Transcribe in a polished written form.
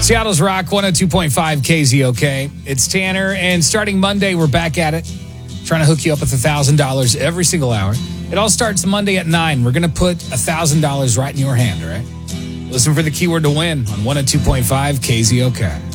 Seattle's Rock 102.5 KZOK. It's Tanner, and starting Monday, we're back at it, trying to hook you up with $1,000 every single hour. It all starts Monday at 9. We're going to put $1,000 right in your hand, all right? Listen for the keyword to win on 102.5 KZOK.